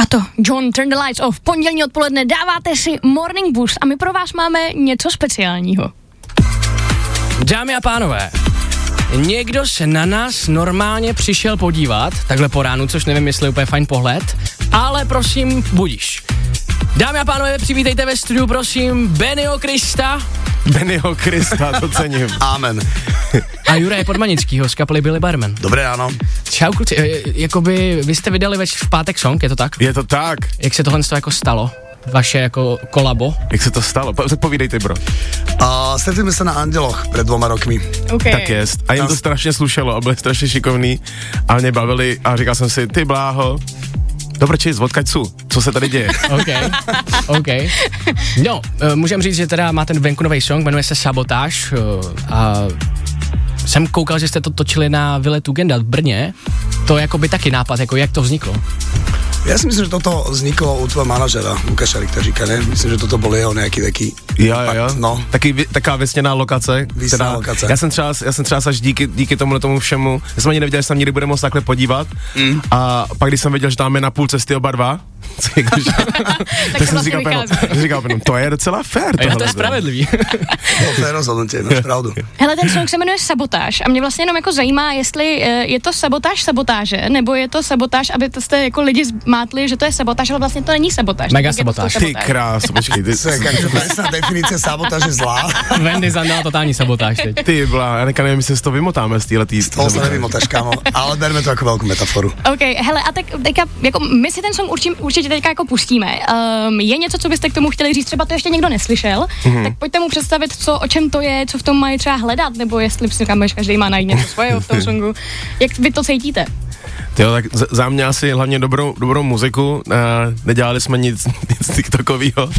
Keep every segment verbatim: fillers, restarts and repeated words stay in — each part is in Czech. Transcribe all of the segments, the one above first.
to John Turn the Lights Off. Pondělní odpoledne dáváte si Morning Boost a my pro vás máme něco speciálního. Dámy a pánové, někdo se na nás normálně přišel podívat, takhle po ránu, což nevím, jestli je úplně fajn pohled, ale prosím, budíš. Dámy a pánové, přivítejte ve studiu, prosím, Bennyho Krista. Bennyho Krista, to cením. Amen. A Juraje Podmanickýho z kapely Billy Barman. Dobré, ano. Čau kluci, jakoby vy jste vydali več v pátek song, je to tak? Je to tak. Jak se tohle jako stalo? Vaše jako kolabo? Jak se to stalo? Po, povídejte, bro. Uh, Stretli se na Anděloch před dvoma rokmi. Okay. Tak jest. A jim to strašně slušelo a byli strašně šikovní a mě bavili a říkal jsem si, ty bláho, dobrý čist, odkaď su, co se tady děje? OK, OK. No, můžem říct, že teda má ten venku nový song, jmenuje se Sabotáž a jsem koukal, že jste to točili na Vile Tugenda v Brně. To je jakoby taky nápad, jako jak to vzniklo? Já si myslím, že toto vzniklo u tvojho manažera, Lukáša Richteříka, ne? Myslím, že toto byl jeho nějaký taký... Jo, jo, jo. No. Taky vy, taková vysněná lokace. Vysněná lokace. Já jsem třeba, já jsem třeba až díky, díky tomu tomu všemu, já jsem ani nevěděl, že se tam někdy budeme moct takhle podívat. Mm. A pak, když jsem věděl, že tam je na půl cesty oba dva, tak, tak jsem říkal, penu, říkal penu, to je docela fér. To je spravedlivý. No, fér rozhodnutí, máš pravdu. Hele, ten song se jmenuje Sabotáž a mě vlastně jenom jako zajímá, jestli je to sabotáž sabotáže, nebo je to sabotáž, aby to jste jako lidi zmátli, že to je sabotáž, ale vlastně to není sabotáž. Mega sabotáž. Ty krás, počkej, ty... To je jakáže presná definice sabotáže zlá. Wendy zadala totální sabotáž teď. Ty blá, já nevím, jestli si to vymotáme z téhletý... Z toho se nevymotáš, kámo, ale berme to jako velkou metaforu. OK, hele, a tak teďka, jako my si ten song určitě, určitě teďka jako pustíme. Um, je něco, co byste k tomu chtěli říct, třeba to ještě někdo neslyšel, mm-hmm. tak pojďte mu představit, co, o čem to je, co v tom mají třeba hledat, nebo jestli si říkáme, že každý má najít něco svého v tom songu. Jak vy to cítíte? Jo, tak z- za mě asi hlavně dobrou, dobrou muziku, uh, nedělali jsme nic, nic tiktokovýho,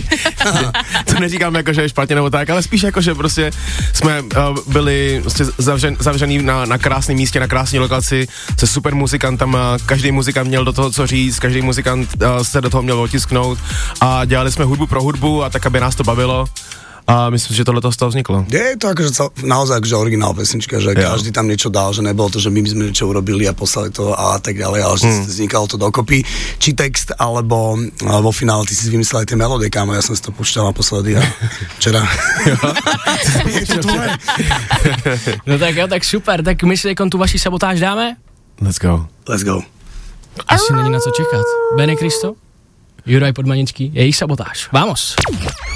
to neříkám jako, že je špatně nebo tak, ale spíš jako, že prostě jsme uh, byli prostě zavřen, zavřený na, na krásném místě, na krásné lokaci, se super muzikantama, každý muzikant měl do toho co říct, každý muzikant uh, se do toho měl otisknout a dělali jsme hudbu pro hudbu a tak, aby nás to bavilo. A myslím, že tohle z toho vzniklo. Je to akože cel, naozaj akože originál pesnička, že jo. Každý tam niečo dal, že nebolo to, že my sme niečo urobili a poslali to a tak ďalej, ale že mm. vznikalo to dokopy, či text, alebo vo finále ty si vymysleli tie melódie, kámo, ja som si to púšťal naposledy a včera. Je to tvoje. No tak jo, tak super, tak my si tu vaši sabotáž dáme? Let's go. Let's go. Asi není na co čekat. Benny Kristo, Juraj Podmanický, jejich Sabotáž. Vamos.